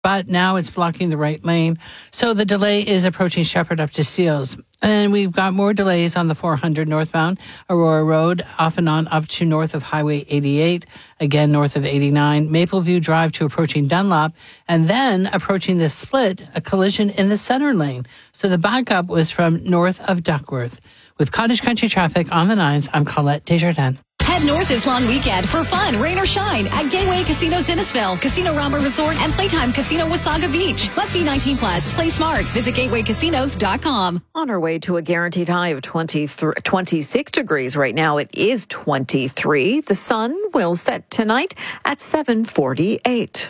but now it's blocking the right lane. So the delay is approaching Shepherd up to Seals. And we've got more delays on the 400 northbound Aurora Road, off and on up to north of Highway 88, again north of 89, Mapleview Drive to approaching Dunlop, and then approaching the split, a collision in the center lane. So the backup was from north of Duckworth. With Cottage Country traffic on the 9s, I'm Colette Desjardins. Head north this long weekend for fun, rain or shine at Gateway Casino Innisfil, Casino Rama Resort, and Playtime Casino Wasaga Beach. Must be 19 plus. Play smart. Visit gatewaycasinos.com. On our way to a guaranteed high of 26 degrees right now. It is 23. The sun will set tonight at 7:48.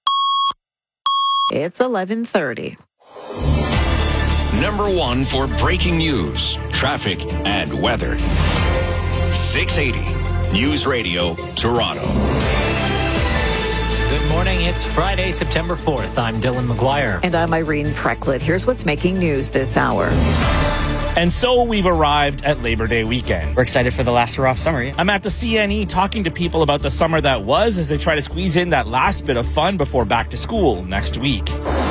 It's 11:30. Number one for breaking news, traffic, and weather. 680 News Radio, Toronto. Good morning. It's Friday, September 4th. I'm Dylan McGuire. And I'm Irene Precklett. Here's what's making news this hour. And so we've arrived at Labor Day weekend. We're excited for the last hurrah of summer. Yeah. I'm at the CNE talking to people about the summer that was as they try to squeeze in that last bit of fun before back to school next week.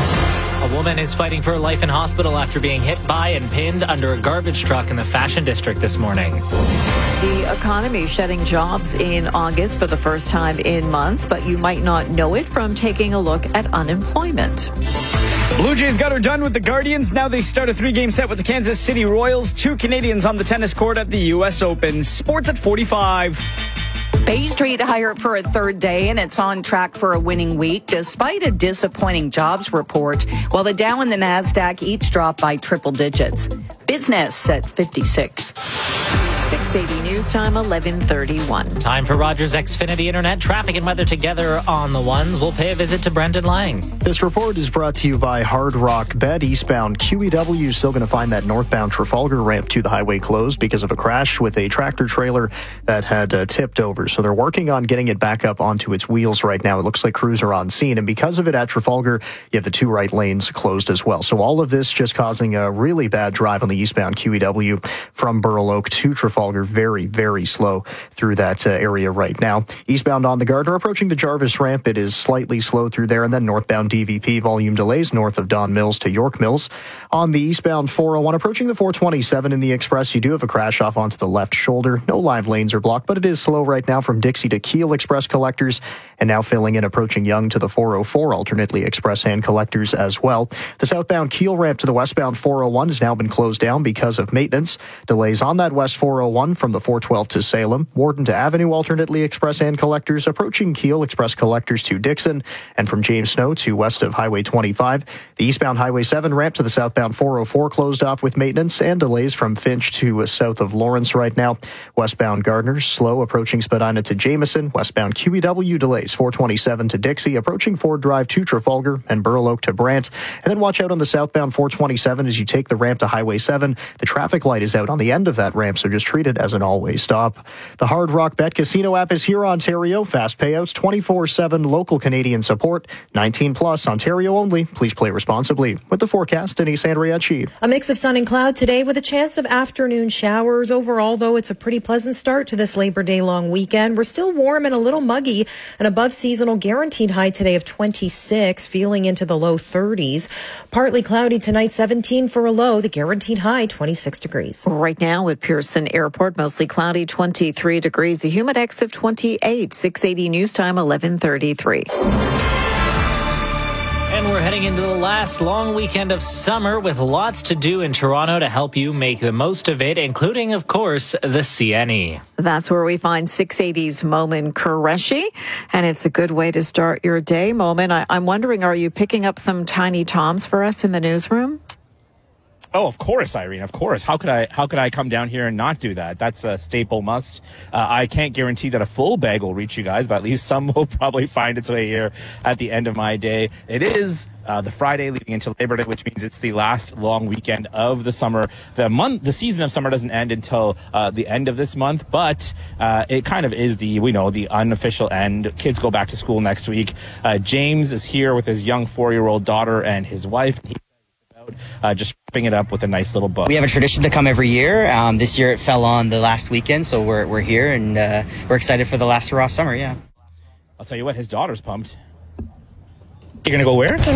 A woman is fighting for her life in hospital after being hit by and pinned under a garbage truck in the Fashion District this morning. The economy shedding jobs in August for the first time in months, but you might not know it from taking a look at unemployment. Blue Jays got her done with the Guardians. Now they start a 3-game set with the Kansas City Royals. 2 Canadians on the tennis court at the U.S. Open. Sports at 45. Bay Street higher for a third day, and it's on track for a winning week despite a disappointing jobs report, while the Dow and the Nasdaq each dropped by triple digits. Business at 56. 680 News Time, 11:31. Time for Rogers Xfinity Internet. Traffic and weather together on the ones. We'll pay a visit to Brendan Lang. This report is brought to you by Hard Rock Bet. Eastbound QEW still going to find that northbound Trafalgar ramp to the highway closed because of a crash with a tractor trailer that had tipped over. So they're working on getting it back up onto its wheels right now. It looks like crews are on scene. And because of it at Trafalgar, you have the 2 right lanes closed as well. So all of this just causing a really bad drive on the eastbound QEW from Burl Oak to Trafalgar. Very, very slow through that area right now. Eastbound on the Gardner, approaching the Jarvis ramp, it is slightly slow through there. And then northbound DVP, volume delays north of Don Mills to York Mills. On the eastbound 401, approaching the 427 in the Express, you do have a crash off onto the left shoulder. No live lanes are blocked, but it is slow right now from Dixie to Keele Express collectors. And now filling in, approaching Yonge to the 404, alternately Express and collectors as well. The southbound Keele ramp to the westbound 401 has now been closed down because of maintenance. Delays on that west 401 from the 412 to Salem. Warden to Avenue, alternately Express and collectors. Approaching Keele, Express collectors to Dixon. And from James Snow to west of Highway 25. The eastbound Highway 7 ramp to the southbound 404 closed off with maintenance and delays from Finch to south of Lawrence right now. Westbound Gardner, slow approaching Spadina to Jameson. Westbound QEW delays 427 to Dixie, approaching Ford Drive to Trafalgar and Burl Oak to Brant. And then watch out on the southbound 427 as you take the ramp to Highway 7. The traffic light is out on the end of that ramp, so just treat it as an always stop. The Hard Rock Bet Casino app is here, Ontario. Fast payouts, 24/7 local Canadian support, 19 plus, Ontario only. Please play responsibly. With the forecast, Denise Andriachi. A mix of sun and cloud today with a chance of afternoon showers. Overall, though, it's a pretty pleasant start to this Labor Day long weekend. We're still warm and a little muggy. An above seasonal guaranteed high today of 26, feeling into the low 30s. Partly cloudy tonight, 17 for a low. The guaranteed high, 26 degrees. Right now at Pearson Airport, mostly cloudy, 23 degrees. The Humidex of 28. 680 News Time, 11:33. And we're heading into the last long weekend of summer with lots to do in Toronto to help you make the most of it, including, of course, the CNE. That's where we find 680's Momin Qureshi, and it's a good way to start your day. Momin, I'm wondering, are you picking up some tiny toms for us in the newsroom? Oh, of course, Irene. Of course. How could I come down here and not do that? That's a staple must. I can't guarantee that a full bag will reach you guys, but at least some will probably find its way here at the end of my day. It is the Friday leading into Labor Day, which means it's the last long weekend of the summer. The season of summer doesn't end until the end of this month, but it kind of is the unofficial end. Kids go back to school next week. James is here with his young 4-year-old daughter and his wife. Just wrapping it up with a nice little book. We have a tradition to come every year. This year it fell on the last weekend, so we're here and we're excited for the last hurrah of summer. Yeah, I'll tell you what, his daughter's pumped. You're going to go where?